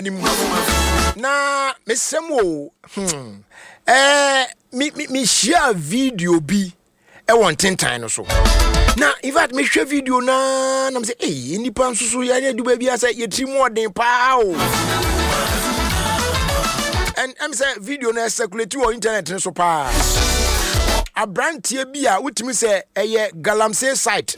Na mesemo me share video bi e won tentan no so. Na in fact me share video na me say nipa nsusu ya na duba bia say yetri mu odin pa o. And I'm say video na circulate on internet no so pa. Abrantie bia utimi say eye galamsey site.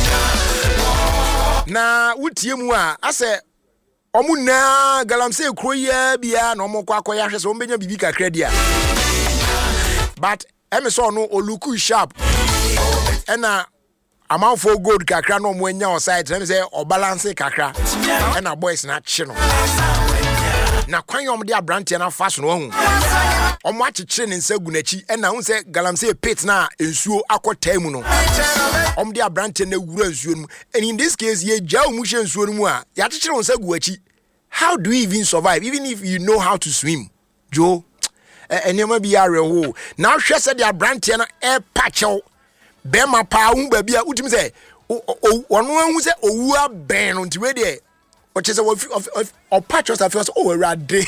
Na utie mu a ase omu na galamsey kroya bia na omo kwa akoya hwese o mbenya bibi kakra dia. But emeso no oluku sharp. Ena amount for gold kakra no mo anya o site na say o balance kakra. Ena boys na chi no. Na kwan yom de abrantie na fa so no hu. Omo achichire ne nsa gunachi ena hu say galamsey pit na ensuo akota mu no. Om dia branche na wura nsuo mu. And in this case ye jaw mu hye nsuo mu a ya chichire won sa guachi. How do you even survive even if you know how to swim? Joe enema bi are ho. Na hwe se dia branche na e pachew. Be ma pa hu ba bia utimi se ono hu se owu aben no ntiwe de o che se o pachew sa first oh erade.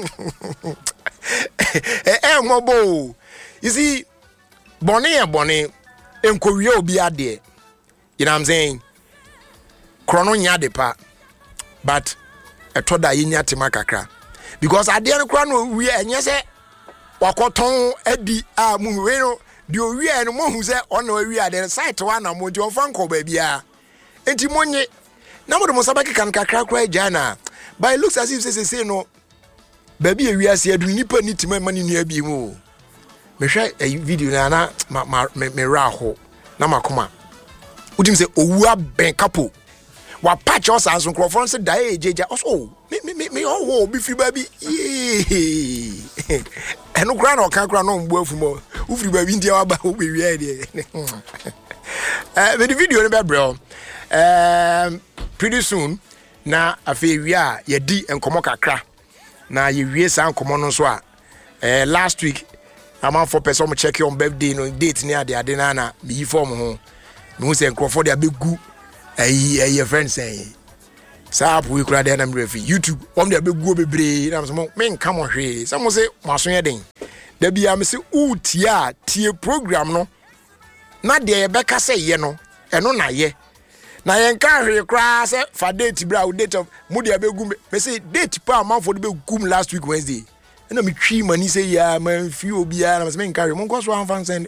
Mobo. You see Bonnie enkowie obi ade. You know what I'm saying? Krono nya de pa. But etoda yinya tema kakra. Because ade no krono wie enye se wakoton adi a mu we no de owie no mo hu se ono awie ade site wa na mo je ofan ko ba bia. Enti monye na mo de mo sabaki kan kakra kra jana. But it looks as if say no baby wi ase adu nipa ni tima mani nua bi mu. Me hwe a video na me raho na makoma udim say owu aben kapo wa patch us as nkrofon say dai ejeja also me oh bi fi ba bi eno kra na oka kra no mbu afumo ufiri ba bi ndia wa ba obi wi ade the video no be bro pretty soon na afi wi a ye di enkomo kakra na ye wi sa enkomo no so a last week I'm out for person check your birthday no date near the adenana be form ho me say crofo dey abegu your friend say sap we kura dey na me refi YouTube om dey abegu bebre na so me nka mo hwe some say maso ye den da bia me say utia tie program no na dey be ka say ye no eno na ye na ye nka hwe kura say for date bra date of mu dey abegu me say date pa man for dey begum last week Wednesday. And me tree money say ya man few bia na me carry mon go so anfan send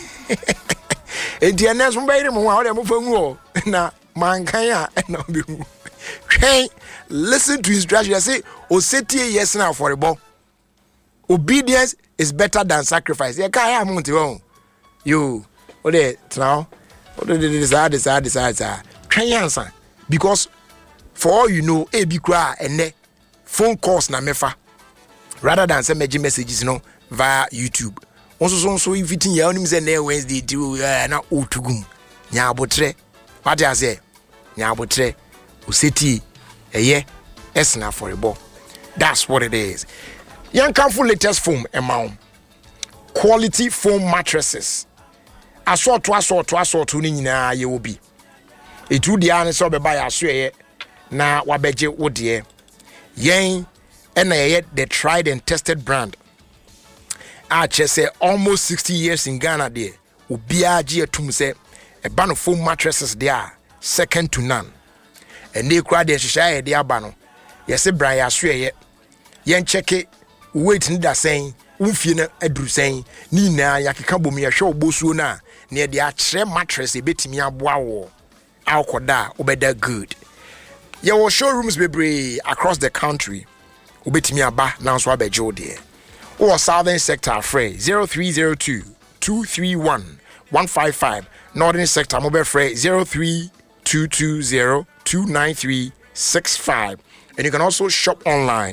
enti anas mo bayire mo wa mo fangu o na man kan ya na be hu listen to instruction say o setie yes na for the obedience is better than sacrifice ye kan ya mo nti won yo o de now o de decide twan because for all you know e bi kra ene phone calls na mefa rather than send messages via YouTube. Also inviting you on Wednesday to na otugum. Nya abotre. What I say? Nya abotre. Useti eye esna for a ball. That's what it is. Young Camful latest foam amount. Quality foam mattresses. Asort to ni nyina ye obi. Etu dia ne so be buy aso na wabeje wo de. Yen and the tried and tested brand. I just say almost 60 years in Ghana there. Ubiaji atum say a band of foam mattresses there second to none. And they cried the shy the abano. Yes, a Brian Swe yen check it, wait in that saying, Ufina Edru saying, Nina Yakikabo me a show bosuna near the archer mattress a bit me a wow. Alcoda obeda good. Your showrooms be across the country. Ubetimi aba na so abejo de or southern sector free 0302 231 155 northern sector mobile free 03220 293 65 and you can also shop online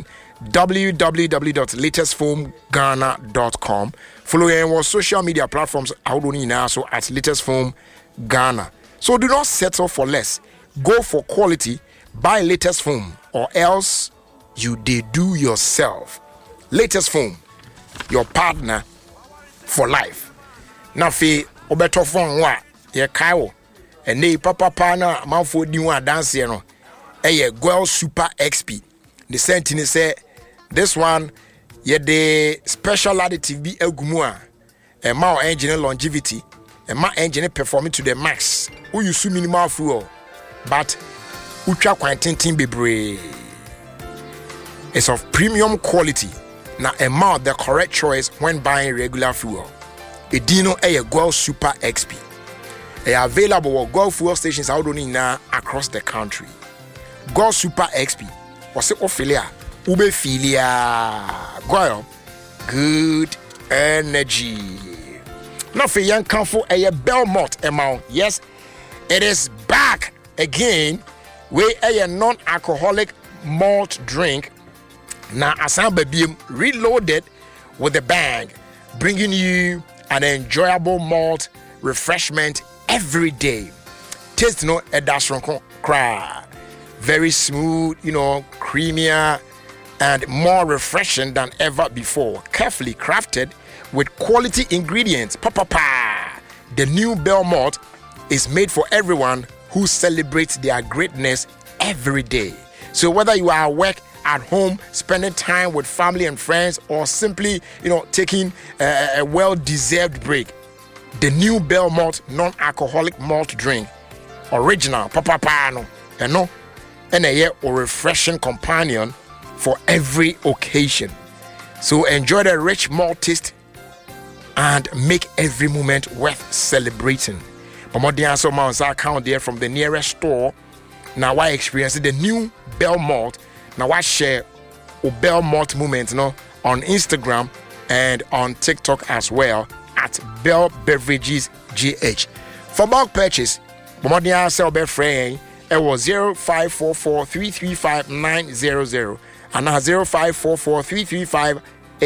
www.latestfoamghana.com follow our social media platforms now so at Latest Foam Ghana. So do not settle for less, go for quality, buy Latest Foam or else you do yourself. Latest Foam, your partner for life. Now, fe obeto phone wa ye kawo and ne papa na manfo di wa dance no. Girl Super XP. the sentence say this one the special additive be egumua a more engine longevity a more engine performing to the max who use minimal fuel but ultra quantity bebre is of premium quality now amount the correct choice when buying regular fuel. A Dino a Gull Super XP. They are available at Gull fuel stations out now across the country. Gull Super XP was it Ophelia Ube Filia Gull good energy. Now for young comfort a Belmont amount. Yes, it is back again with a non-alcoholic malt drink. Now Asamba Beam reloaded with a bang, bringing you an enjoyable malt refreshment every day. Taste no a dash cry. Very smooth, creamier and more refreshing than ever before. Carefully crafted with quality ingredients. The new Belmont is made for everyone who celebrates their greatness every day. So whether you are at work, at home, spending time with family and friends, or simply, taking a well-deserved break, the new Belmont non-alcoholic malt drink, original, and a refreshing companion for every occasion. So enjoy the rich malt taste and make every moment worth celebrating. Omodianso Mounts account there from the nearest store. Now I experience the new Belmont. Now I share Belmont moment on Instagram and on TikTok as well at Bell Beverages GH. For bulk purchase, Momodia sell be free. It was 0544 335 900 and now 0544 335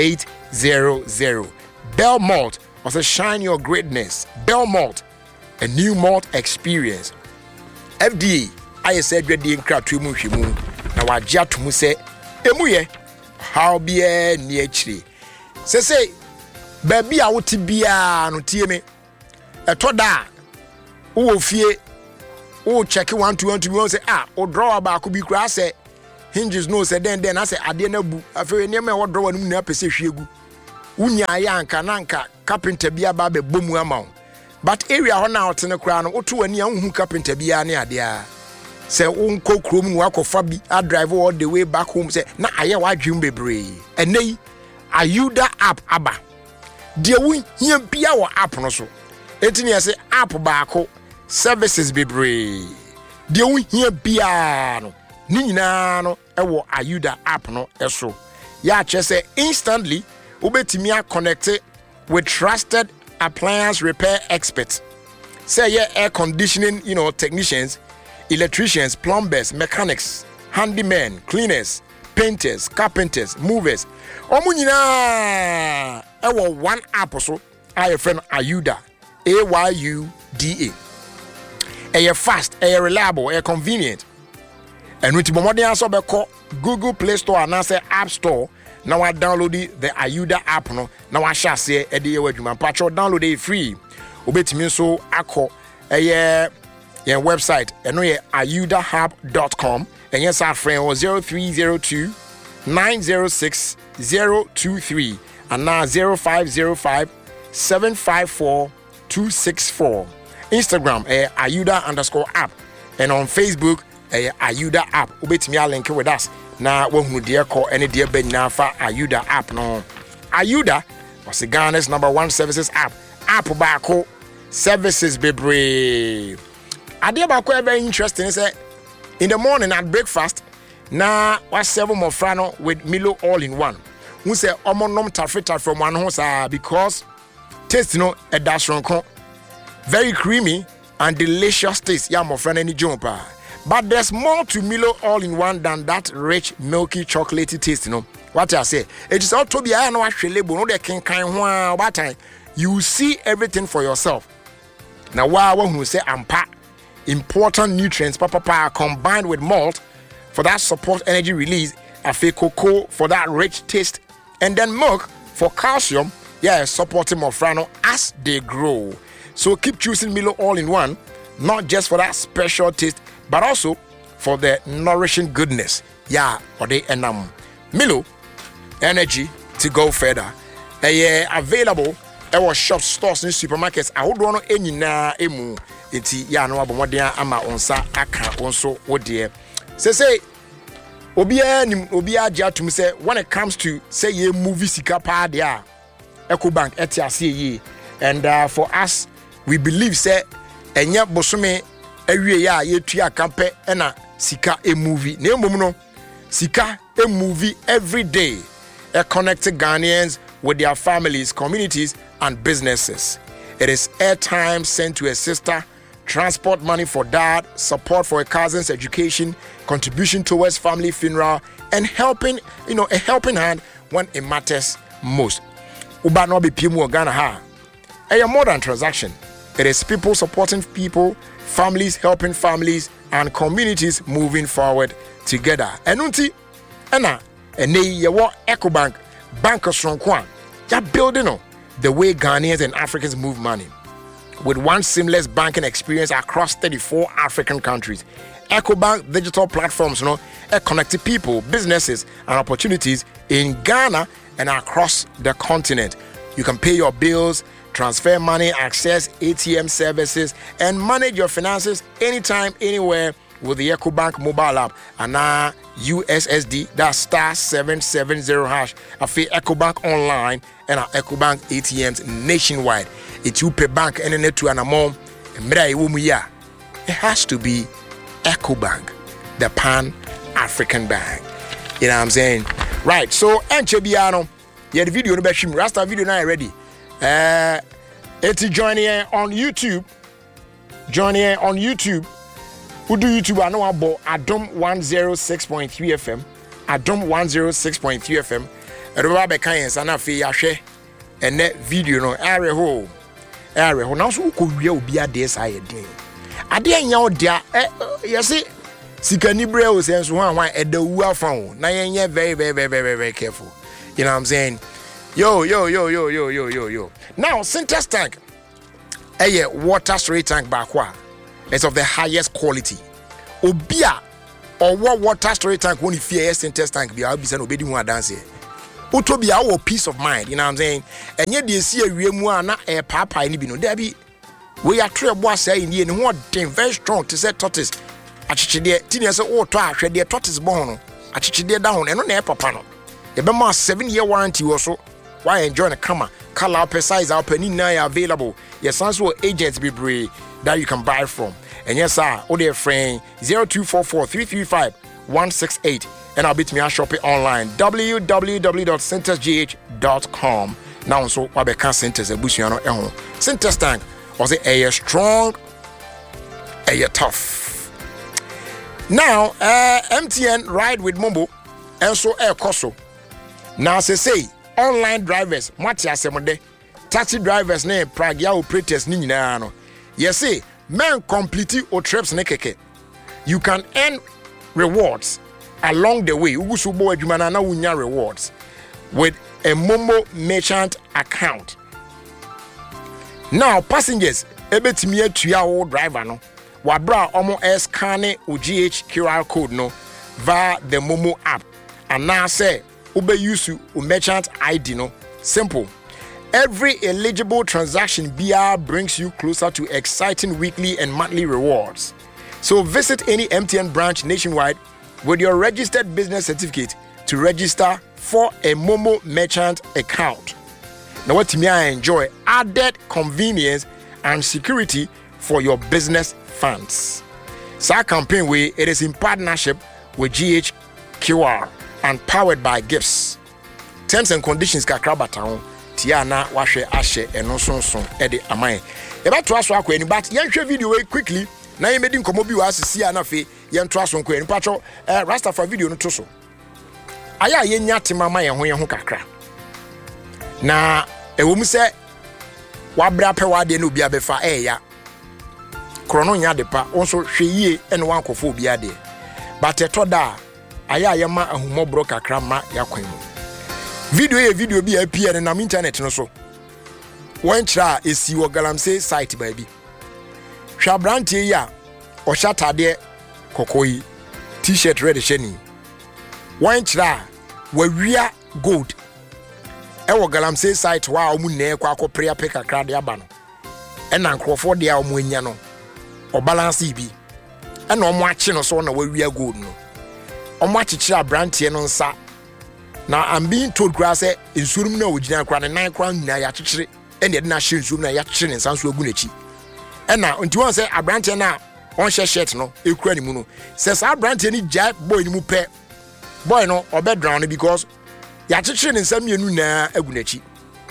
800. Belmont was a shine your greatness. Belmont, a new malt experience. FDA, I said we didn't crack too much. Now I just to say, emuye, how be a near tree. Say, baby, I would be no teame. A toda, oh, fear, oh, check 1 2 1 2 say, or draw about could be grass. Hinges no said then I say, I didn't a very near me or draw a new episode. Unya yanka nanka carpenter bia ba be bomu amount. But area ho na out in the crown, or 2 and young carpenter bia near there. Say unko krom no akofa bi a drive all the way back home say na aye wa dwum bebre enei Ayuda app aba de won hia bia wo app no so etini say app baako services bebre de won hia bia no ni nyina no e wo Ayuda app no eso ya che say instantly obetimi a connect with trusted appliance repair experts. Say air conditioning, technicians, electricians, plumbers, mechanics, handymen, cleaners, painters, carpenters, movers. Omunyina ewo one app so I friend Ayuda, AYUDA. Eye fast, eye reliable, eye convenient. And with bomodi aso be call Google Play Store and answer App Store. Now I download the Ayuda app no. Now I shall say e dey wadwuma patcho download it free. Obetimi so akọ your website and no ayudahub.com and yes our friend was 0302 906 023 and now 0505 754 264. Instagram Ayuda_app and on Facebook Ayuda app. Ubetimi link with us. Now when we dear call any dear ben now for Ayuda app no. Ayuda was the Ghana's #1 services app. App bako services bebre. Idea about very interesting is in the morning at breakfast. Now was 7 more frano with Milo all in one. Who say omonom tafeta from one house because taste a dash ronko. Very creamy and delicious taste. Yeah, my friend any jumper. But there's more to Milo all in one than that rich milky chocolatey taste. What I say? It is all to be I know actually label no they can kind what time. You see everything for yourself. Now why who say ampa important nutrients papa combined with malt for that support energy release, afe cocoa for that rich taste, and then milk for calcium, supporting Mofrano as they grow. So keep choosing Milo all in one, not just for that special taste, but also for the nourishing goodness. ya ode enam Milo energy to go further available our shops, stores and supermarkets ahodo no enyina emu enti ya no abomoden ama onsa aka onso wodie say obia atum say when it comes to say ye movie sika pa dia Ecobank etiase ye and for us we believe say enye bosome awie ya ye tua kampe na sika a movie na emom no sika a movie every day connecting Ghanaians with their families, communities and businesses. It is airtime sent to a sister, transport money for dad, support for a cousin's education, contribution towards family funeral, and helping, a helping hand when it matters most. Uba no be pimu Ghana ha. A modern transaction. It is people supporting people, families helping families, and communities moving forward together. Enunti, ena, ene yewo Ecobank, bankers from Kwan, ya building on the way Ghanaians and Africans move money. With one seamless banking experience across 34 African countries, Ecobank digital platforms connect people, businesses, and opportunities in Ghana and across the continent. You can pay your bills, transfer money, access ATM services, and manage your finances anytime, anywhere with the Ecobank mobile app and now USSD, that's *770#. Afi Ecobank online and our Ecobank ATMs nationwide. It's you pay bank and then to an amount. It has to be Ecobank, the Pan-African Bank. You know what I'm saying? Right. So Enchebiano, yeah, the video no be shim. Rasta video now ready. It's joining on YouTube. Joining on YouTube. Who do YouTube? I know about Adom 106.3 FM. Adom 106.3 FM. Roba Bekayens and Afi Yashe. And that video no area ho. Now so could we be a day side day. I didn't know there. You see, Sikanibre was saying one at the well phone. Now you're very careful. You know what I'm saying? Yo. Now, Sintex tank. A water storage tank back. It's of the highest quality. Obia or what water storage tank when you fear Sintex tank be be send obedi mu dance here. Utobia our peace of mind, you know what I'm saying? And yet they see a wiemu na e papa ni bi no. There be we are three boys say in here and what very strong to say tortoise. Achichide tinia say oh to ahwe de tortoise born no. Achichide down and no na e papa no. E be ma 7-year warranty also. Why enjoy the camera? Color per size our penny now available. Yes, also agents be brave that you can buy from. And yes, sir, all their friend 0244 335 168. And I'll beat me at shopping online www.centersgh.com. Now, so I become Centers a Busiano Ehon. Centers tank was it a strong, a tough. Now, MTN ride with Mumbo and so Air Coso. Now, say online drivers, Matia Semode, taxi drivers name Prague operators Ninano. Yes, say men complete or trips nekeke. You can earn rewards along the way. Ugusubo Jumanana unya rewards with a Momo merchant account. Now passengers, ebetimi atua wo driver no. Wabra omo scan o GH QR code no via the Momo app. And now say ube use o merchant ID no. Simple. Every eligible transaction BR brings you closer to exciting weekly and monthly rewards. So visit any MTN branch nationwide with your registered business certificate to register for a Momo merchant account. Now what I enjoy added convenience and security for your business funds. So campaign way it is in partnership with GH QR and powered by Gifts. Terms and conditions kakrabatown. Tiana washe ashe eno sonson ede amai. Eba to aso akwa ni but yenhwe video we quickly na ye medi nkomo bi wa asisi ana fe yen to aso nkwa ni pacho rasta for video no to so. Aya ye nya tema ma ye ho kakra. Na ewom se wabra pe wade na obi abefa ya. Krono nya de pa onso hwe yie ene wankofo obi ade. But etoda aya ye ma ahumobro kakra ma yakwan mu. Video be appear in the internet no so. When tra esi wo galamsey site baby. Hwabrantie ya o shata de kokoyi t-shirt red sheni. one chra wawia gold ewo galamsey site wa omu ne kwa akopre apeka kra de aba no ena nkrofo de a omu anya no o balance bi ena omu achi no so na wawia gold no omu achichira brantie no nsa na I'm being told grass insurum na ogina kra ne nan kra nyina ya chichire ena de na hye insurum na ya chichire ne nsa so agu nachi ena nti won say abrantie na on share shirt no ekura ni mu no says abrantie ni jai boy ni mu pe boy no obe drown because ya chichire ne nsa mienu na agu nachi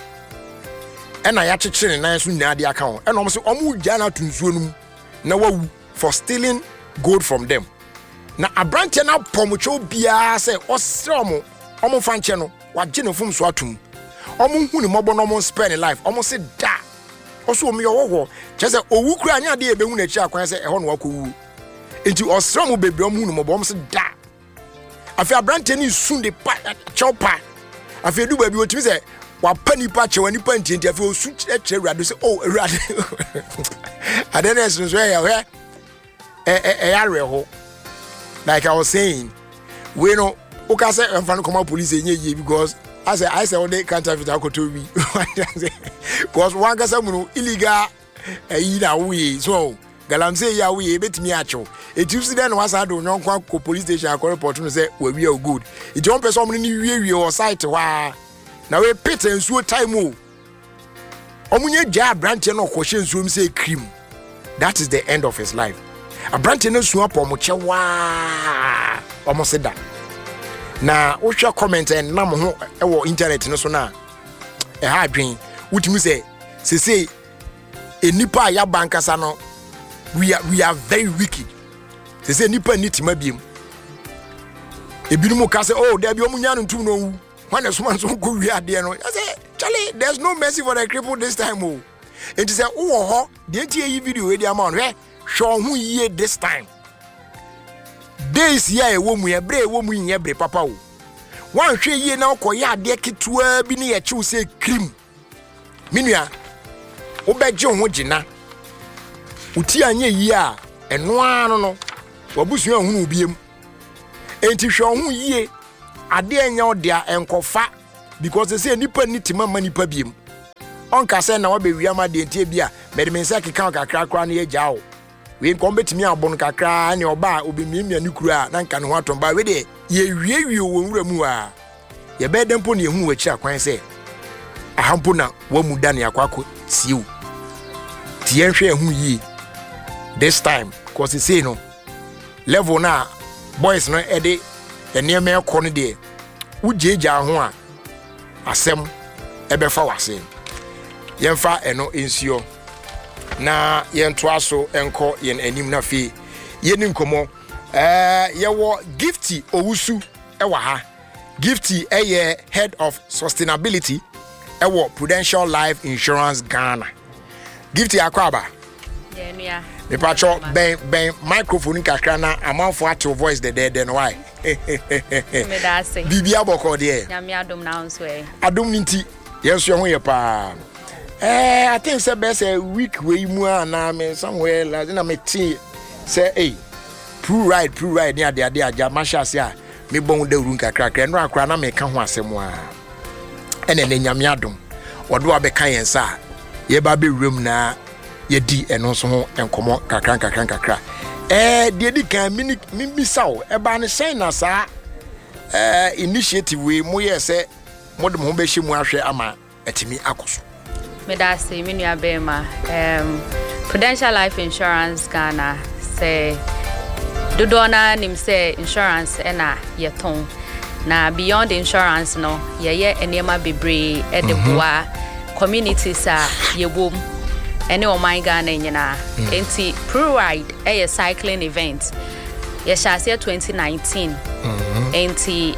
ena ya chichire ne nan so nyina de aka ho ena omo say omo gya na tunsuo no na wawu for stealing gold from them na abrantie na pomocho bia say osre omo fanche no wagye no fom so atum omo hu ni mobo no omo spend life omo say da oso omo yowo chese owu kura anya de ebehu na chi akwan say eho no wakowu enti osre omo bebre omo hu ni mobo omo say da afi abrante ni sun de pa chopa afi du ba bi otimi say wa panipa che wani pa enti afi osu eche rado say oh rado adenes so ya reho like I was saying we know okay say enfan come police enye because I say on the counterfeit akotobi because one ka say mu illegal na we so galamsey ya we betimi acho etusi den was ado nyonkwa ko police station akọ report no say we are good it one person ni wie o site wa na we pit ensuo time o omunye ja branch no ko hye ensuo say cream that is the end of his life a branch no suo apo mo che wa omo se da na wo hwe comment en na mo ho e wo internet no so na e ha adwen wutimi say enipa ya bankasa no we are very wicked say nipa nitima biem ebinumu ka say oh there be omunya no ntum no wu when the someone so go wi ade no I say Charlie there's no mercy for the cripple this time oh and say wo ho de tie yi video we dia ma no hwe hu yie this time days here wo mu ye bre wo mu yin bre papa o wan hwe yie na okoye ade ketua bi ne ye chiw say cream minua wo beje ho gina uti anye yie a eno ano no wabusu ahunu obiem enti hwe ho yie ade anya odia enkofa because they say nipa nitima ma nipa biem onka say na wabewia ma de enti bia mede mensa keka kakra kra na ye gya o we nkom betimi abon kakra ne oba obemiemia ni kura na nka ne ho atomba we de ye wie wo nwura mu a ye be dempo ne hu wachi akwan say ahampo na wamuda ne akwako siu tie nhwe hu yi this time because you say no level na boys no ede eneme ekọ no de ujeja ho a asem ebefa wase yemfa eno ensio na yentoa so enko yen anim na fe yeni nkomo yewo Gifty Owusu ewa ha Gifty head of sustainability ewo Prudential Life Insurance Ghana Gifty akwaba yeah me pacho ben microphone kakra na amanfo ato voice de no why me da say bibia boko de nyame adom na nso adom nti yeso ho ye pa I think say best a week we mu na me somewhere like na me tea say hey true right near the aja masha say me bon da run kakra no akra na me ka ho asem a ene ne nyame adom wodo abeka yensa ye ba be wrem na ye di eno so ho enkomo kakra de di kan mi saw e ba ne sen na sa initiative we mo ye say modem ho be hye mu ahwe ama atimi akoso me da say me nua be ma Prudential Life Insurance Ghana say dodona nim say insurance na yeton na beyond insurance no ye enema bebre e de boa communities a yebom ene o my Ghana nyina enti PruRide a cycling event ye shase 2019 enti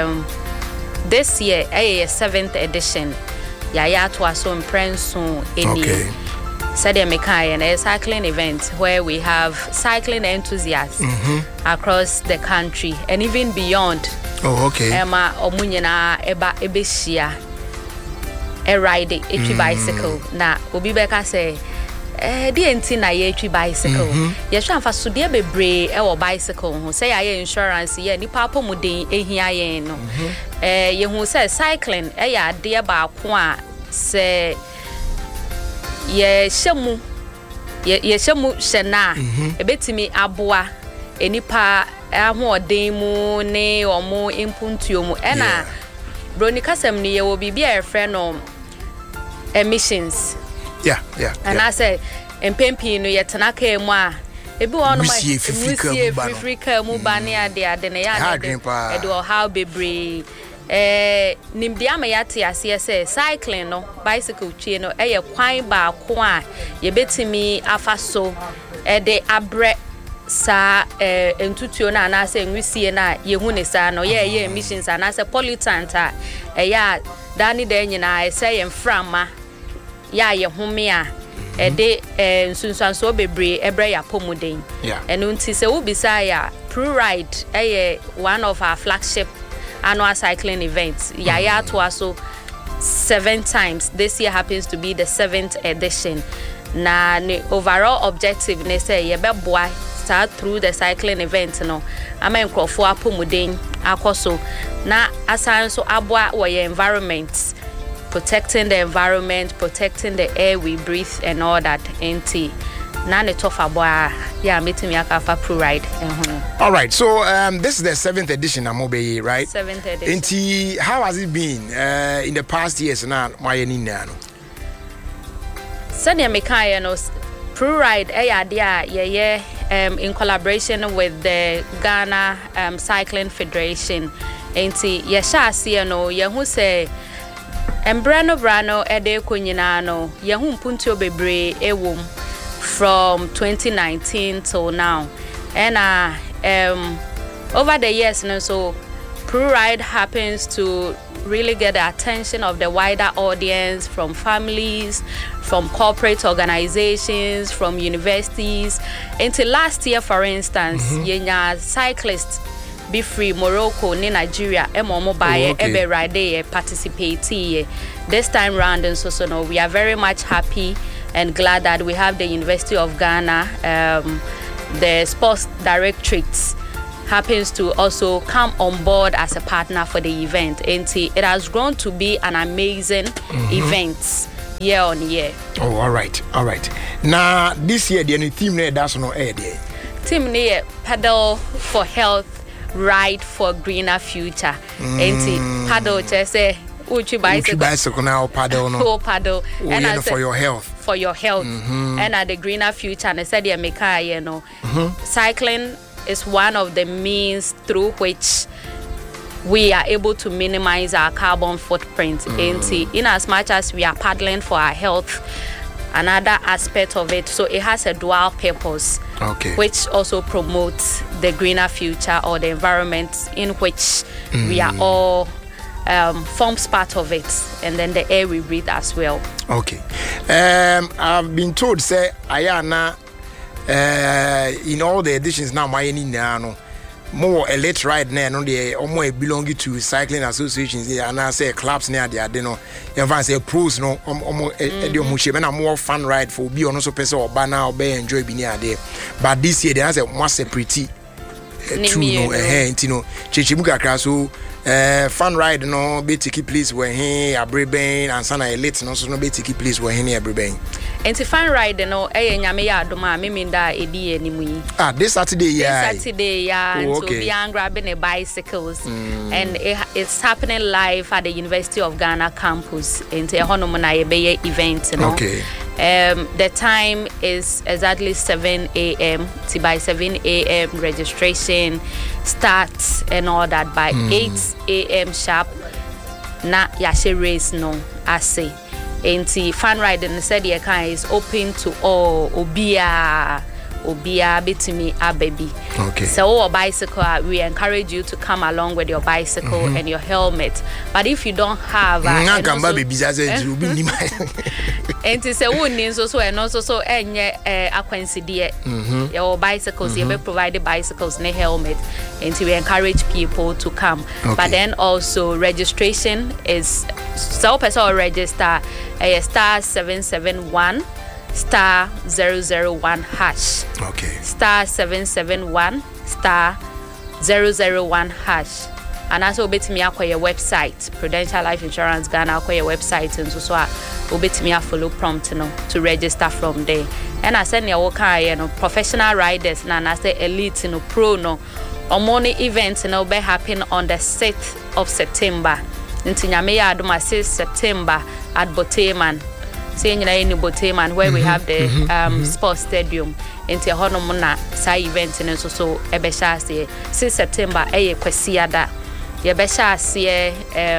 this year a 7th edition ya to aso imprenso eni said a cycling event where we have cycling enthusiasts across the country and even beyond. Oh, okay. Emma omunyena eba ebeshia a ride a bicycle na obi beka say DNT na ye bicycle. Yes, I'm for Sudia bebre or bicycle who say I insurance ye ni papa mudin ehia no. Ye who say cycling ya dear ba kwa say ye shemu shena ebetimi aboa enipa ahoden mu ne omo impuntuo mu ena bronika sem ne ye wo bibia efre no emissions. Yeah. And I say, and Pempi, no yet Tanaka moi. Ebu on my Africa Mubania, the Adenaya, Edo how be brave. Nimdiama yati as cycling no bicycle chino, quine bar qua, ye betting me afaso, de abre sa entutiona, and I say, we see na ye hunisa, no ye emissions, and I say pollutant, Danny Daniel, I say, and frama. Ya ye homea de sunsan so bebre ebre ya pomuden enu nti se wo bisa ya Pro Ride one of our flagship annual cycling events ya to aso 7 times. This year happens to be the 7th edition. Na the overall objective ne say ye beboa start through the cycling event no ama nkrofo apomuden akoso na asan so aboa wo ye environment, protecting the environment, protecting the air we breathe and all that. Enti na ne tofa boa ya metimi aka Pro Ride. All right, so this is the 7th edition Amobe, right? 7th edition. Enti how has it been in the past years now? My ni na no. Sadia mekaya no Pro Ride dia in collaboration with the Ghana Cycling Federation. Enti yesha asie no ye hu say Brano ede kunyinano yehu mpuntio bebre ewom from 2019 till now. And over the years no, so Pro Ride happens to really get the attention of the wider audience, from families, from corporate organizations, from universities. Until last year, for instance, yenya cyclists Be Free Morocco ni Nigeria emomo baye ebe ride participate this time round. And so no, we are very much happy and glad that we have the University of Ghana, the sports directorate happens to also come on board as a partner for the event, and it has grown to be an amazing event year on year. Oh, all right. Now this year the theme there that's no air there. Team near Paddle for Health, Ride for Greener Future. And paddle just say uchi bicycle now paddle no. Paddle and for your health. For your health. And at the greener future, and I said yeah, make cycling is one of the means through which we are able to minimize our carbon footprint. In as much as we are paddling for our health, another aspect of it, so it has a dual purpose, which also promotes the greener future or the environment in which we are all forms part of it, and then the air we breathe as well. I've been told say Ayana in all the editions now my no more elite ride now no they almost belonging to cycling associations and I say clubs near the adeno you say pros no more fun ride for be on also person or banner or be enjoy be near there, but this year they has a more separate two no chichimuka kraso fun ride no be take place where he abreben and sana elite no so no be take place where he abreben. And to fun ride no nyame ya adoma meminda edi enimu yi. This Saturday so be grabbing a bicycles and it's happening live at the University of Ghana campus in Honomo na yebeye event no. The time is exactly 7 a.m. By 7 a.m. registration starts and all that. By 8 a.m. sharp na yashe race no ase. Enti fan riding said the car is open to all obia betimi ababy. So bicycle, we encourage you to come along with your bicycle and your helmet. But if you don't have and say so and also so your bicycles, you provide bicycles and a helmet, and we encourage people to come. But then also registration is so person register star 771 star 001 hash. Okay. Star 771 star 001 hash. And also obetimi akwa website Prudential Life Insurance Ghana akwa website and so obetimi follow prompt no to register from there. And I said near worker no professional riders na say elite no pro no omoni event no be happen on the 6th of September. Nti nyame ya adoma 6th September at Boteman. Saying in Boteman where we have the sports stadium. Nti hono mo na sa event no so ebesha say 6th September eye kwesiada. Yebesha say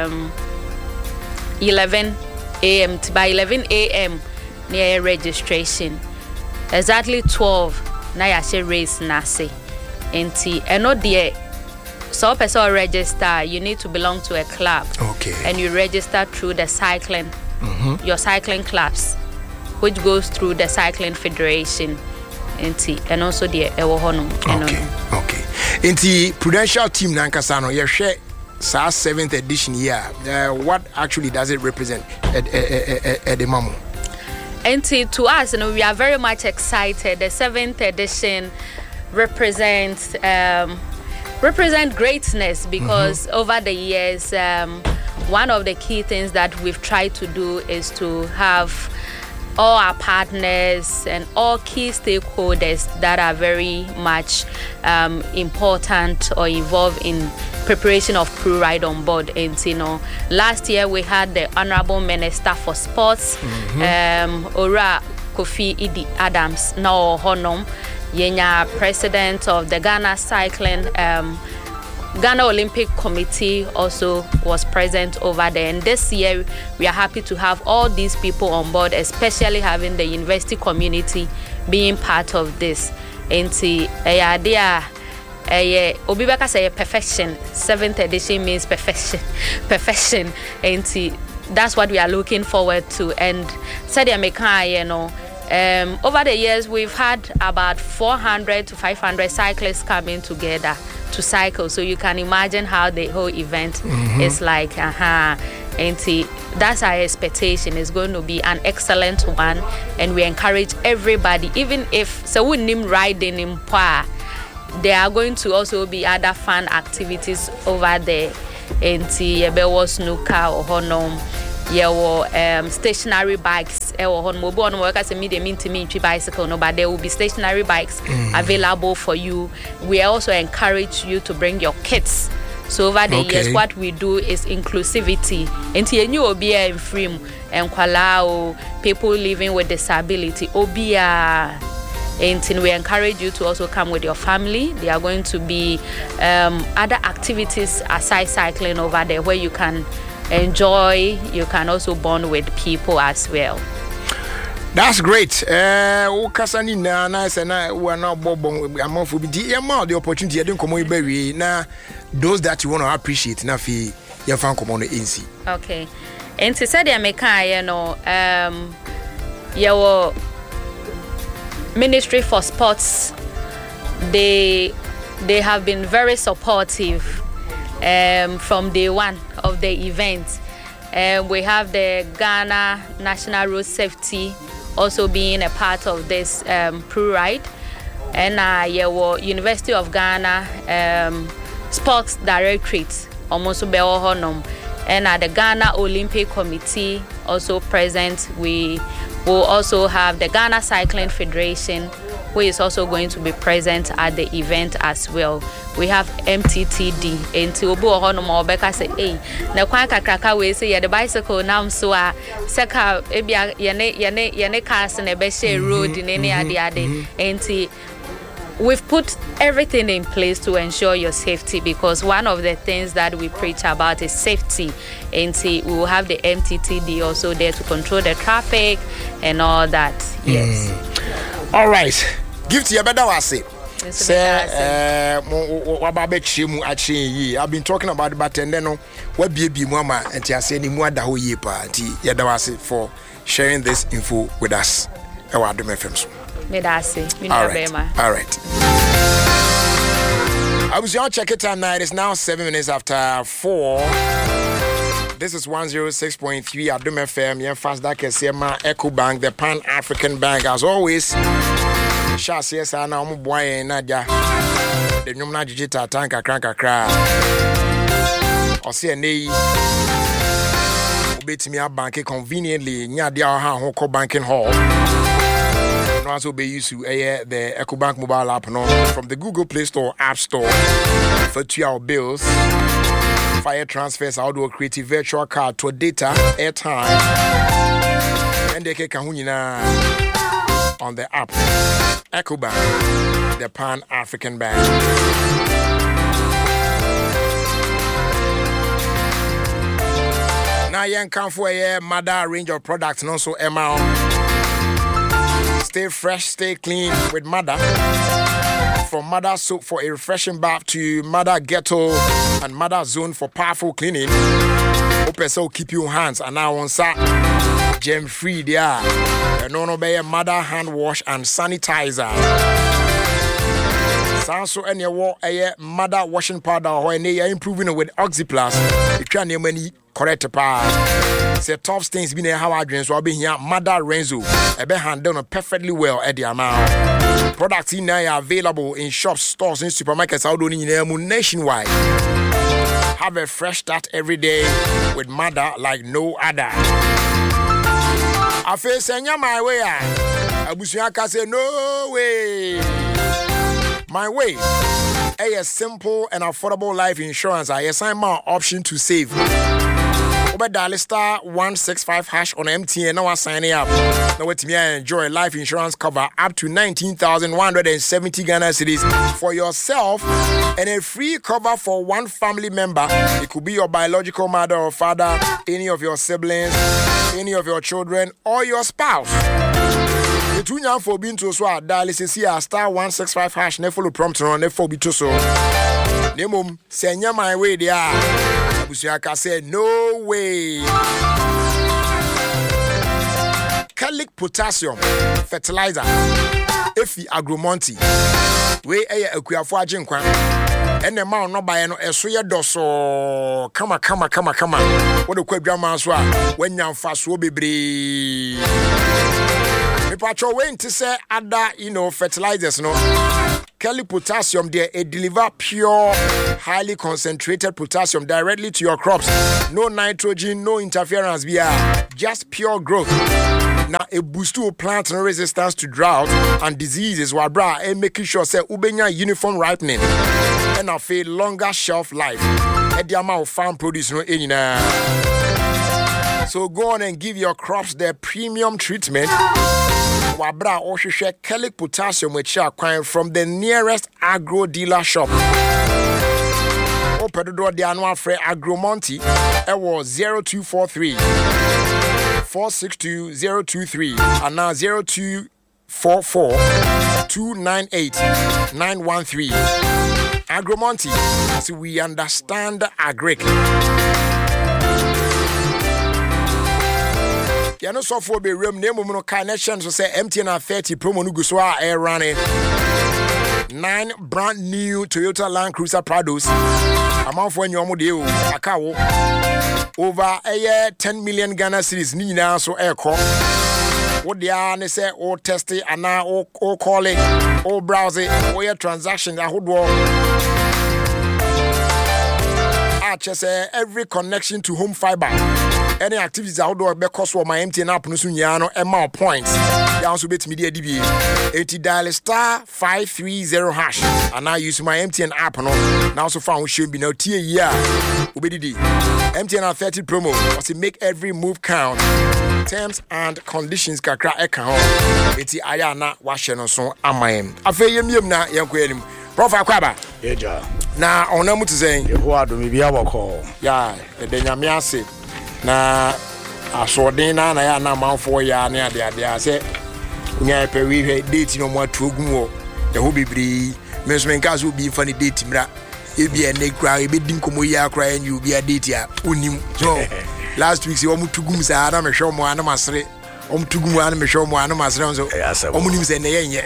11 a.m. by 11 a.m. near registration. Exactly 12 na ya she race na say. Nti eno de so person register, you need to belong to a club. Okay. And you register through the cycling, your cycling clubs, which goes through the Cycling Federation. And also the Ewo Honum. Okay. Inti Prudential team Nankasano, you share SA 7th edition year. What actually does it represent at the moment? And to us, we are very much excited. The 7th edition represents greatness because over the years, one of the key things that we've tried to do is to have all our partners and all key stakeholders that are very much important or involved in preparation of Pro Ride on board. And last year we had the Honorable Minister for Sports, Ora Kofi Idi Adams, now Honum, Yenya President of the Ghana Cycling Ghana Olympic Committee also was present over there, and this year we are happy to have all these people on board, especially having the university community being part of this. And Obibeka say perfection. 7th edition means perfection. And that's what we are looking forward to. And said over the years we've had about 400 to 500 cyclists coming together to cycle, so you can imagine how the whole event is like. And that's our expectation. It's going to be an excellent one, and we encourage everybody, even if so we name riding in Pa, there are going to also be other fun activities over there. And snooker or honum. Stationary bikes bicycle, no, but there will be stationary bikes available for you. We also encourage you to bring your kids. So over the years, what we do is inclusivity. And you will be in free and people living with disability. And we encourage you to also come with your family. There are going to be other activities aside cycling over there where you can enjoy. You can also bond with people as well. That's great. Okasani na nice and we are now bobon among for the opportunity. I didn't come over now. Those that you want to appreciate, na fi your fan come on the NC. Okay. And to say the American, your Ministry for Sports, they have been very supportive from day one of the event. We have the Ghana National Road Safety also being a part of this Pro Ride, and your University of Ghana Sports Directorate almost be honum, and the Ghana Olympic Committee also present. We will also have the Ghana Cycling Federation, who is also going to be present at the event as well. We have MTTD. And to Obu Honum or Becca say, hey, na kwa kakraka we say the bicycle now so seka ebia yene cars in a beshe road in any ade. And we've put everything in place to ensure your safety, because one of the things that we preach about is safety. And we will have the MTTD also there to control the traffic and all that. Yes. All right. Give to your better was it. I've been talking about the bartender. What baby mama and you are saying more than whole year party. Yadawasi for sharing this info with us. All right. I was on check it time now. It is now 7 minutes after 4. This is 106.3 Adum FM. Yen fast that Kesema EcoBank, the Pan African Bank, as always. Shasi esa na omu boye nadia. The nyumna jijita tanka kranka. Osi ene ubetimi a bank conveniently nyadia ha hoko banking hall. No also be used to the EcoBank mobile app no from the Google Play Store, App Store for 2-hour bills. Fire transfers, outdoor creative virtual card to data, airtime, and they can on the app. EcoBank, the Pan African Bank. Now you can for a mother range of products, and also ML. Stay fresh, stay clean with mother. From Mother Soap for a refreshing bath to Mother Ghetto and Mother Zone for powerful cleaning. Open so keep your hands and now on sa gem free there. And no be a mother hand wash and sanitizer. So any war a mother washing powder when they are improving with Oxyplus. It can many correct pa. Say top stains been a how I drink so be here Mother Renzo. A be handled perfectly well at the amount. Products in there are available in shops, stores, and supermarkets out nationwide. Have a fresh start every day with Mother like no other. I face my way. Abusiaka say no way. My way. A simple and affordable life insurance. I assign my option to save. Over dial *165# on MTN. Now I sign up. Now with me, I enjoy life insurance cover up to 19,170 Ghana cedis for yourself and a free cover for one family member. It could be your biological mother or father, any of your siblings, any of your children, or your spouse. The two young for being to so dial *165# ne follow prompt on ne for be to so. Nemum senya my way there. Abusiaka said no way. Calic potassium fertilizer. Efi Agromonti. We eye akuafo agenkwa. Ene ma no bae no eso ye doso. Kama. Wo de kwadwama so a wanyamfa so bebre. Me pacho we nti say ada fertilizers no. Calic potassium there, it deliver pure, highly concentrated potassium directly to your crops. No nitrogen, no interference, just pure growth. Now, a boost to plant resistance to drought and diseases, while and making sure say ubenya uniform ripening and a longer shelf life. At the amount of farm produce no in. So go on and give your crops their premium treatment. Wabra Oshishe Calic potassium which are acquiring from the nearest agro dealer shop. Open the door the annual free Agromonti. It was 0243 462 023 and now 0244 298 913. Agromonti, as we understand agric. Yano software be room name no connections so say MTN 30 promo no go so air running 9 brand new Toyota Land Cruiser Prados amount for any omo deal akawo over a year 10 million Ghana cedis ni na so air call what they are ne say or test it and now or call it or browse it or your transaction that would work. Just every connection to home fiber. Any activities outdoor because for my MTN app no sunyano amount points. You also bet media DB 80 dial *530# and I use my MTN app no. Now so far we should be no tier year. Ubedi MTN 30 promo was to make every move count. Terms and conditions kakra account. Eti aya na wa hye no so amayem. Afeyem na yankoyenim. Prof Akwaba. Eja. Na onamu to say Yehoado me bia wako. Ya, the nyame ase. Na asodin na ya na manfo ya na ade say nya pe wi hwe date no mo atuogun wo. E ho bibiri. Me so menka so bi fa ni date mra. E bia ne kra e be din komo ya kra en you bia date ya onim. So last week se wo mutugum sa na me hwe mo ana masre. Tugum and me show mo and masre so omunim se ne yenye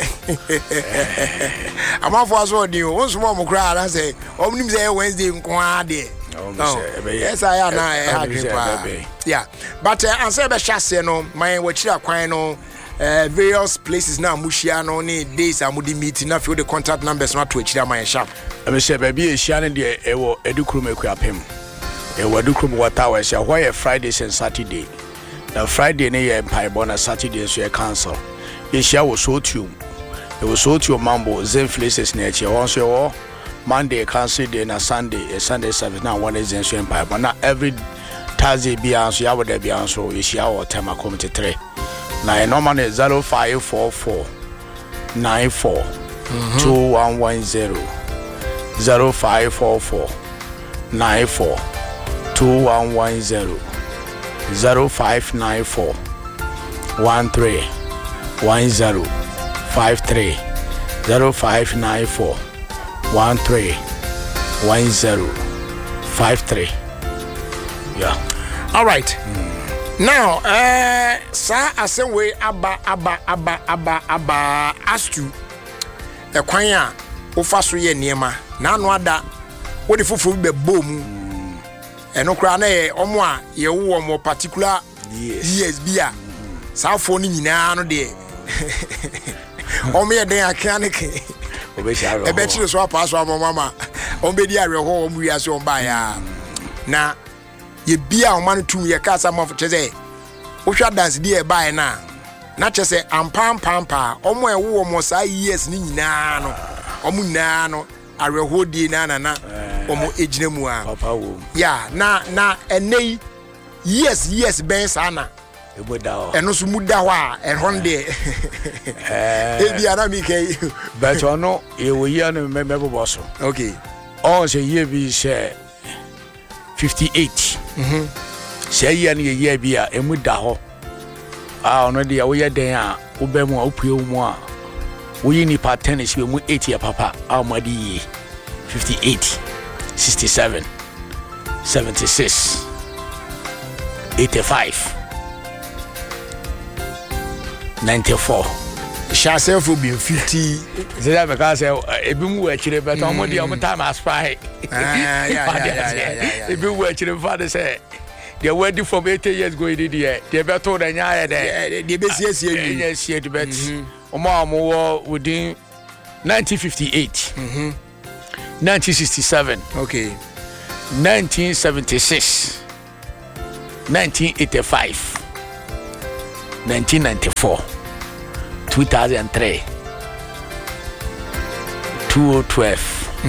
amafo aso di o so mo kra na say omunim se Wednesday nko ade Yes, I am now. Yeah, but I say be chassis no, my wachira kwan no, various places now mushia no ni days amudi meeting na feel the contact numbers not to achira my shop. I say baby e shia ne de ewo edukrum ekuapem. Ewo edukrum water we shia why Fridays and Saturday. Na Friday ne ye mpaibo na Saturday so ye cancel. Ye shia wo so tune. It was so to Mambo, Zen places nature. Also, Monday, cancel day, and Sunday, a Sunday service. Now, one is in Swim Pipe, but not every Thursday be answer. You would be answer. You see our time. I come to 3. Now, normally 0544 94 2110 0544 94 2110 0594 1310 53 0594 1310 53. Yeah. All right. Now, sir, I say we aba ask you the kwanya ofaso ye niema na no ada wo de fufu be bom eno kra na ye omo a ye wo omo particular yes bia sa fo ni nyina no de omo ye den akanike obesharo e be chire so pass wa mama on be di areho omo wi ase on ba ya na ye bia o man tum ye kasa mo cheze wo hwa dance di e ba na chese ampam pampa omo e wo omo sa yes ni nyina no omo nyina no areho di na omo ejina mu a papa wo ya na enei yes ben sana eno so muda ho a ehonde ebi ana mi kai but ono e wo ye no me boso okay on say ye bi say 58 say ye na ye bi a emuda ho ono dia wo ye den a wo ba mu a wo pue mu a wo yi ni pattern is mu 8 ya papa amadi 58 67 76 85 94 shall self will be 50 say that because ebi mu akire but omo dia omo time aspire yeah ebi mu akire father say they were due from 80 years ago did there they be told anya ya there they be yes the bet omo within 1958 1967 okay 1976 1985 1994 2003 2012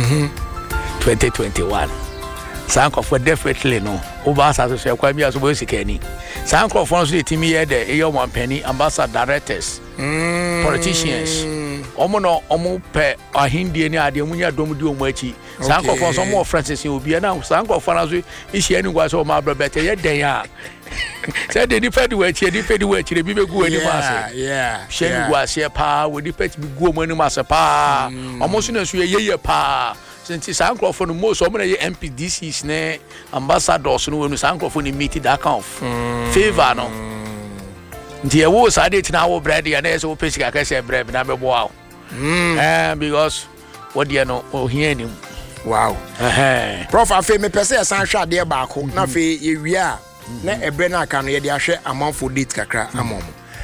2021 sanko for definitely no over as so kwa bia so bo sikani sanko for so timi here there e your one penny ambassador directors politicians omo pe ahindie ni ade munya dom di omo achi sanko for so mo Francis obi na sanko for na so ishi ani gwa so ma brabete ye den a say the different way che different way che bi begu ani ma yeah sheni gwa se pa we different bi gu omo ani ma se pa omo so na so ye pa since sanko for no most omo na ye MPDCs ne ambassadors no we no sanko for ni meet that kind of favor no nti e wo sa date na wo bread ya na so pesika ka se bread na be bo aw because what dia no o hia ni wow prof afi me pese san hwa de ba ko na afi ye wi a na ebre na aka no ye de ahwe amanfo date kakra amom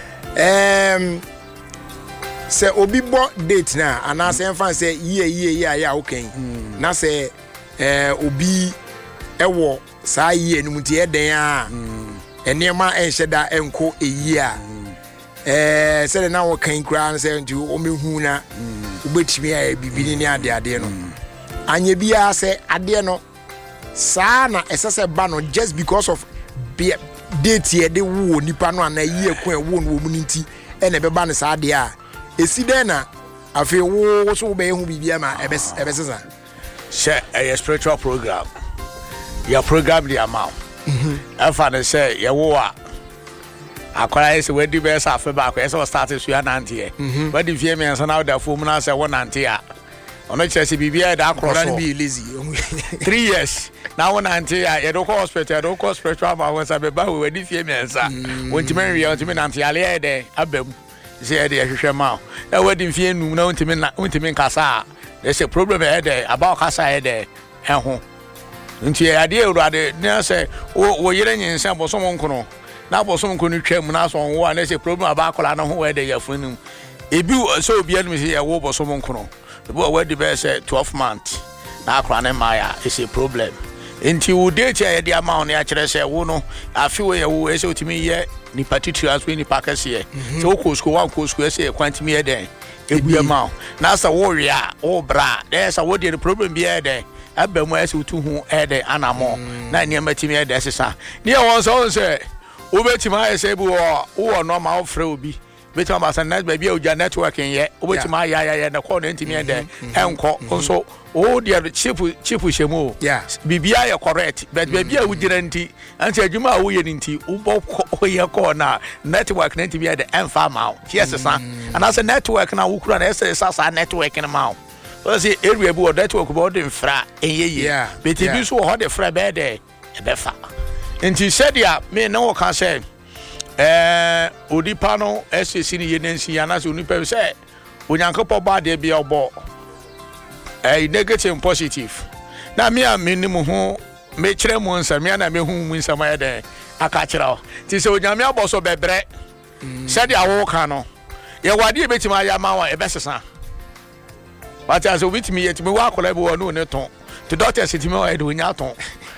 se obi bo date na ana se mfa se ye ya okay na se obi ewo sa ye ni muti eden a enema enhyeda enko eyi a se na wo kan kura na se nti o mehu na ubetimi a bibini ni ade no anye bia se ade no sa na esese ba no just because of date ye de wo nipa no ana yi ekun ewo no mu nti ene be ba ne sa ade a esi den na afi wo so be hu bibia ma ebesesa share a spiritual program your program the amount after say ye wo a akwara ese we di be sa afa ba akwara ese we start so ya nante we di fie me nsa na da fo mu na say wo nante a ono chese bibia da cross so be lazy 3 years now one nante a ye do ko hospital do ko spiritual ma won sa be ba we di fie me nsa wontime wi wontime nante ale ye de abam say de hwehwe ma e we di fie num na wontime nkasa there's a problem here there about kasa here there ho nti ade urade na say wo yere nyensa bosom nkono na bosom nkono twam na so wo na say problem aba akola na ho we de yafunum ebi so obi anu say wo bosom nkono bo we de be say 12 months na akola na maya is a problem nti wo date ya de ama on ya kire say wo no afi we wo say otimi ye ni patitri as we ni pakase ye so wo ko school one ko school say kwantimi ye den ebu ama na sa wo wi a wo bra there say wo de problem bi ye den abemu ese utu hu ede anamo na niam batimi ede sesa ne won so say wo betima ese bu wo normal frɛ obi betima ba san net ba bia oja networking ye wo betima ya na call ntimi ede enko nso wo de chip shemu bibia ye correct but ba bia wo gira nti anti adwuma wo ye nti wo bo ye call na network ntimi ede enfa ma yes sesa and as a network na wo kura na ese sasa network na ma so say area bu network bu dey fra eyeye but e bi so ho dey fra be dey e be fa nti said ya me no can say odipa no SSC ni yenensi ya na so onipa say onyankopo ba dey bia obo negative and positive na me a me ni mu ho me kire mu nsa me na me hu mu nsa ma dey aka kire o ti say onyame aboso bebre said ya wo kan no ye wade e betima ya ma wa e be sesa but as we meet me yet me wa kola be wonu ne ton to doctor sit me wa e do nya ton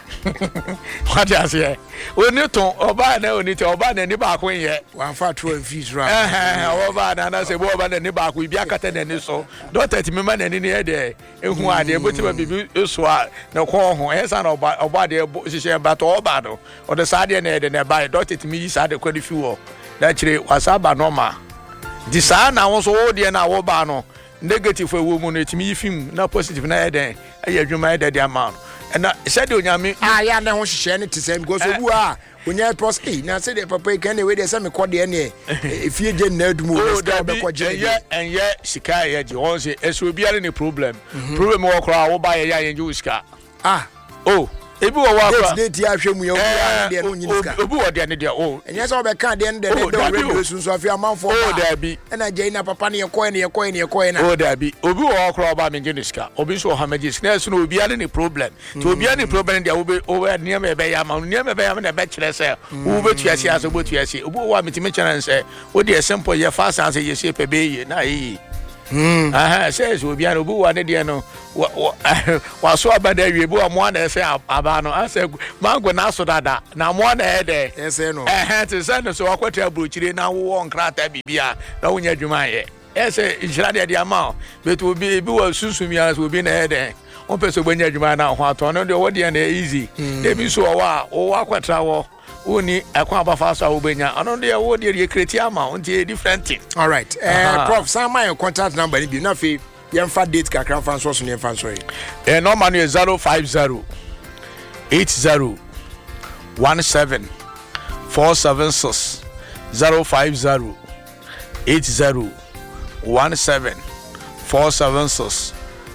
what you say oni ton oba na oni te oba na ni ba ko ye wan fa throw fees ra oba na say bo oba na ni ba ko bi akata na ni so doctor ti me ma na ni ne de ehu ade e botima bibi so a na ko ho e sa na oba de sise ba to oba do o de sa de na de na ba doctor ti me yi sa de kwadi fi wo da kire wasaba normal di sa na won so wo de na wo ba no negative we mu no etimi film na positive na eden aye adwuma ede de amount and said onyame ya na ho hihye ne tisem because obu a onya pros na say the papa can we dey say me kode ne efie je na adumu o da be kwaje ye sika ye je won say eso biare ne problem wo kra wo ba ye ya ye ju sika ebi wo wa kwa date ya hwemu ya obi de no nyiska obi wo de ne de enye so be kan de ne de radio sunso afi amanfo da bi na je na papa ne ye na da bi obi wo kra ba me nyiska obi so ha magis na so no obi ade ne problem to obi ade problem de wo ne me be ya ma ne me be ya na be kire se wo be tuase aso bo tuase obi wo ametime channel se wo de simple ye fast answer ye shape be ye na yi says obi an obi wa ne de no wa so abada wie bo mo na ese aba no ase mango na so dada na mo na e de ese no te say no so akwata abrochire na wo nkrata bibia na wonya dwuma ye ese injira de ama beto obi wa susumi ya so obi na e de on peso gbanya dwuma na ho ato no de wo de na easy de bi so wo akwata wo Uni akwa bafasa ubenya anondo ya wodi ye create ama unti different thing. All right. Prof, some my contact number ni na fe yemfa date kakra fan so ne yemfa so yi. Number no 050 80 17 476 050 80 17 476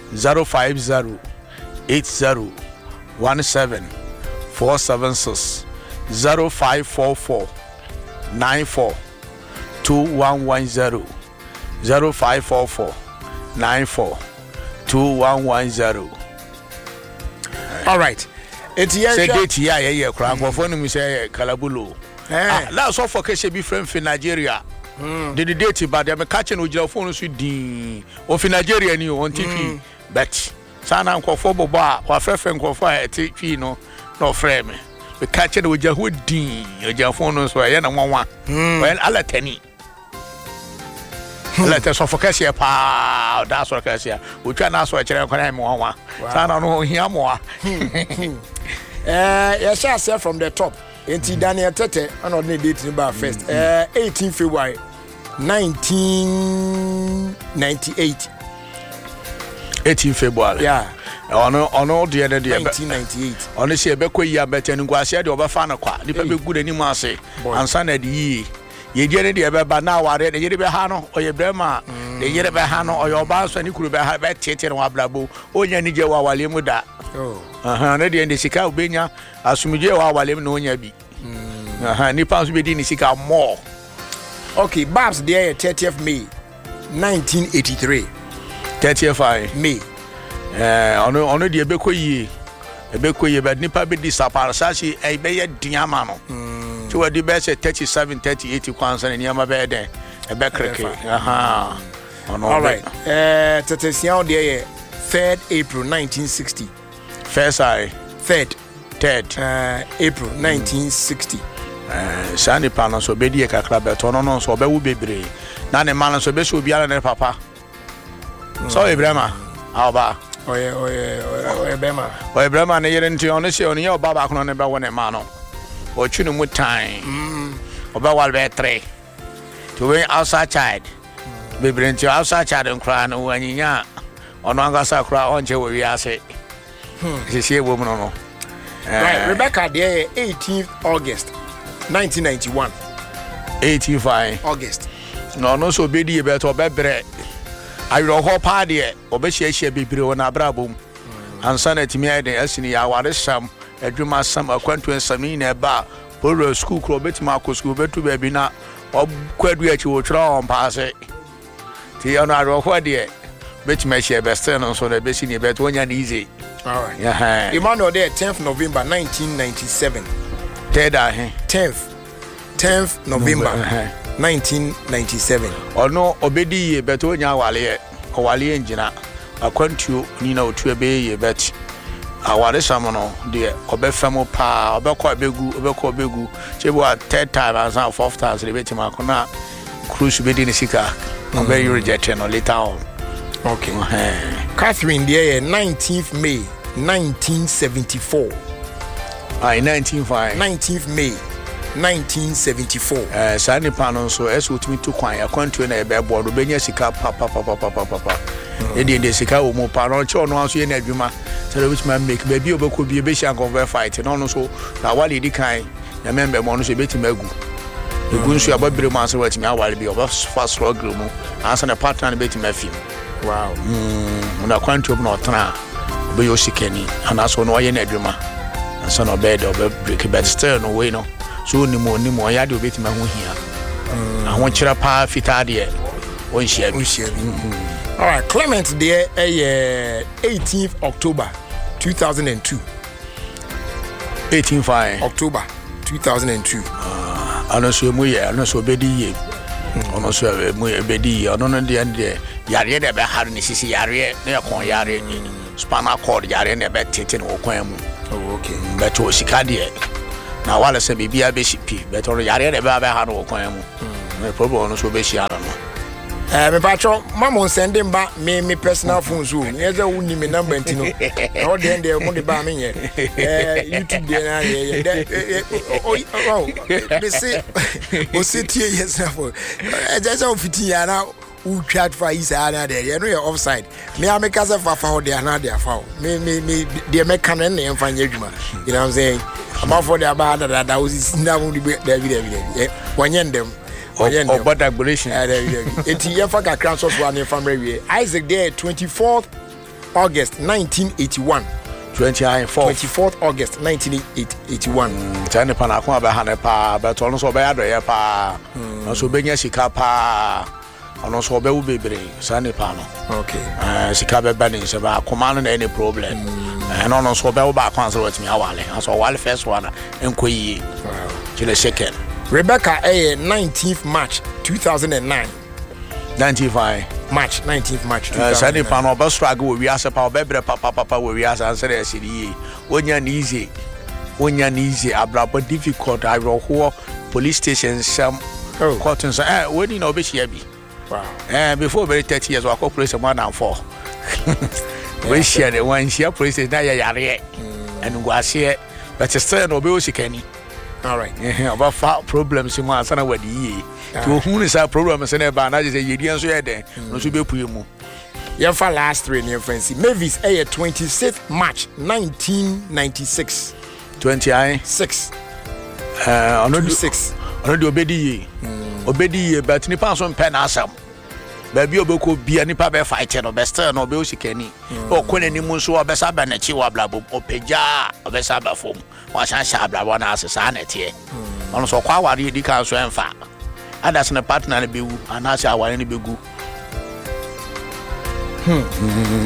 050 80 17 476 0544 94 2110 0544 94 2110. All right. It's here. Say date here yeah kra ngofo no mi say Kalabulo. Last of for kese bi friend fi Nigeria. The date ba dem catch no gira phone so din. O fi Nigeria ni on TV. But sana nkofo bobo a wa frefe nkofo a TV no frame me. We catch it with your hoodie, your phone, so I am one. Well, I'll attend. Let us focus here, pa. That's what I say. We try not to watch it. I don't know here more. Yes, I said from the top. Enti Daniel Tete, another date in bar first. 18 February 1998. 18 February. Yeah. Ono de ene de 1998 ono se be kɔ yi abete no gwase de obefa no kwa nipa be gu n'anim ase ansa na de yi ye de ne de be ba na ware de yere be ha no oye brema de yere be ha no oye oba so ni kuru be ha be tete no ablabo onya ni je wa wale mu da na de ende sika obenya asumuje wa wale mu no onya bi nipa so be di ni sika more. Okay, Babs there 30th May 1983 30th May ono de be kɔ yi ebeko ye bed nipa be disapar sashi e be ye diama no ti wadi be say 37 38 kwansa ne niama be den e be kreke aha all right tetesia de 3rd April 1960 first I 3rd April 1960 sani pano so be die kakra beto no so be wo bebre na ne man so be so biara ne papa so Ibrahima aba oye bema ne yere nti ono se ono ye oba ba kono ne be wona ma no o twu no mu time oba wal be 3 to we outside child be brent outside child nkra no wanyinya ono angasa kra onche wo wi ase se wo mu no right Rebecca there 18th August 1991 85 August no so be di be to be bre ayro ho pa de obehia bibire wona abrabom ansa na timi ayden asini ya ware sam adwuma sam akwantu nsami na ba polo school kro betima akọ school betu ba bi na okwadu achi wo twra on paase ti ya no ayro ho de betima hia best no so na besini betu onya na easy all right yeah Emmanuel there 10th November 1997 10th November 1997 ono obedi ye beto onya wale njina akwantuo ni na otu ebe ye bet aware samono de obefemo pa obekọ begu chebo 3rd time and 4th time so beti makona cruise be di sika obe you reject no later on okay Catherine there 19th May 1974 19th May 1974 sani pano so eso timi to kwan akwantu na ebe board obenya sika papa de sika wo mo pano che ono aso ye na adwuma tell which man make baby obeko bi be shan convert fight no so na wale di kan na member mo no so beti magu egu nso ababre mo aso watimi awale bi oba fast struggle mu ansa na partner na beti mafim wow na kwantu no tana be yo sikani ana so no ye na adwuma ansa no bed oba break but still no way no so ni mo ya de obetima ho hia ahon kira pa fita de on share all right Clement there 18th October 2002 October 2002 ano so mu ye ano so bedi ye ono so mu ye bedi ye ono no de yare de be haru ni sisi yare na kon yare ni spinal cord yare ne be tete no kwan mu okay beto sika de na wala se bibia be shipi beto yare de be ha no kwan mu no problem no so be shia no me pacho mama send him back me personal phone so yeza wuni me number ntino all the end mo de ba me ye YouTube there na ye me say o sit here yourself just on 15 year now who chat for is ana there you know you're offside me ameka se fa ho there na there fa me de me kan na em fanya adwuma you know what I'm saying about for the about that was na mo de David wanye ndem Obada Abolition. Eti yefa kakran so so an family Isaac there 24th August 1981 24th August 1981 Chane pa na ko aba ha ne pa but ono so be adoye pa no so benya sika pa ono so be wo bebre sane pa no okay sika be ba ni se ba akoma no na any problem and ono so be wo ba kwanse what me awale so wale first one enkoyi kile second Rebecca 19th March 2009 95 March 19th March 2009 sani pa no be struggle we asa pa bebre papa we asa answer asiri wonya ni easy abrabo difficult aroho police station some court and say we ni na obehia bi wow before very 30 years we call police more than 4 we share the one share police na yare and go ase but still no be o sikani all right about problems in one sana wadi to who is our problem say ba na say yedi enso ye den no so be puye mu ye fa last three near fancy Mavis 26th March 1996 26 ono do obedi ye but ni pa so mpe na asam ba bi obeko bia ni pa be fight no best no be o sikani o kone ni mu so obesa ba na chi wa blabo opeja obesa ba fom wa shan sha blabo na asesa na tie ono so kwa ware di kan so emfa others na partner na bewu anasa aware ni begu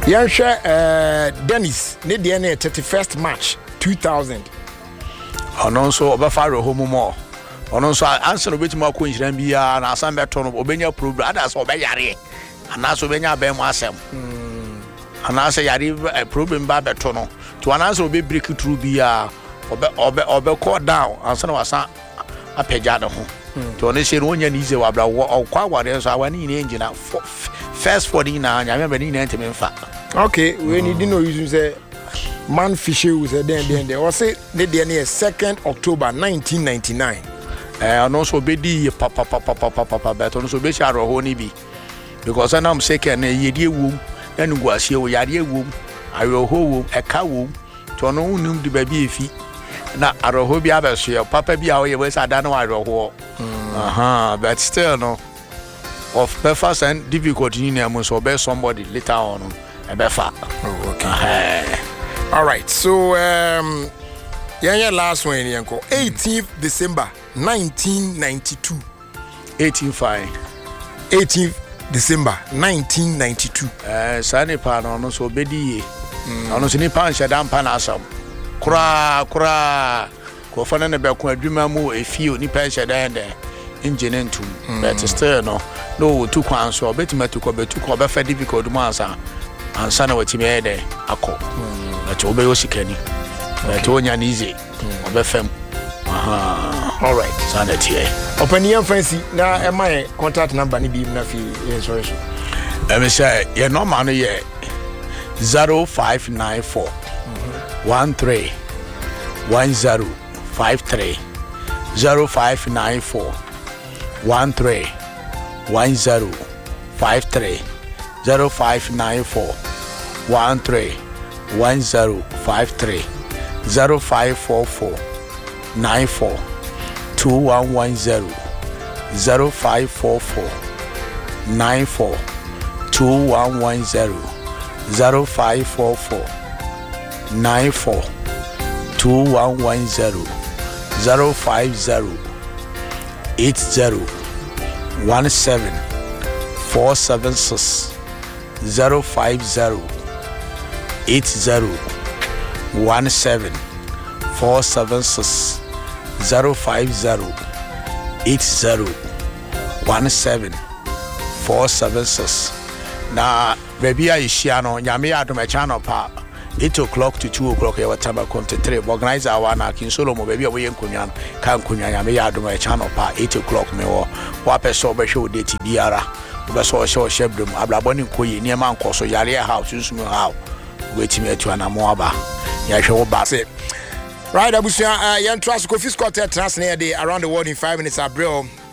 Yansha Dennis, ne DNA 31st March 2000. Ono nso obafaro home more. Ono nso answer obeti ma ko nyiran bia na asan beto no obenya problem ada so obeyare. Ana so obenya abem asem. Ana so yare problem ba beto no. To ana so obe break through bia obe call down ansa na wasa apeja de ho. To ono share wonya ni ze wabra kwa aware so awani ni engine first for the na nya me ni na nteme okay, we need to know you say man fisher was then they was say the DNA 2nd October 1999. And also bedi papa but also be share ho ni bi because I'm second yedie wom na nugu ahye wo yare wom ayo ho wom eka wom to no unum di ba bi efi na aroho bi abeso papa bi a wo ye we sa da no aroho but still no of perfect and difficult in am so be somebody later on ebefa. Okay. All right, so yeah, last one, Yanko. 18th December 1992. 18th December 1992. Sani pan on so bedi. On so ni pan shadam pan asam. Kura ko fana na be ko adwuma mu efio ni pan shadam de engine ntum. But still no to kwan so betima to ko betu ko be fa difficult mu ansa na watimi e de akọ. But obe yosikani. But onya ni easy. Obe fam. All right. Sanity. Open your fancy na my contact number ni bi na fi sorry so. Me say your number no ye 0594 13 1053 0594 13 1053 0594 13 1053 0544 94 2110 0544 94 2110 0544 94 2110 050 80 17 476 050 80 17 476 050 80 17 476. Na baby I share no nyame adom e channel pa 8 o'clock to 2 o'clock e wataba come 3 organize our na kin solo mo baby we nkonwa kan nkonwa nyame adom e channel pa 8 o'clock me wo wa person be hwe date biara be so shebrem ablabo ni nkoyi ni ma nkoso yare house nsumu how wetimi atu anamo aba ya hwe wo ba se. Right, Abusia, Yan Trust Kofi Scott transnet around the world in 5 minutes. Abril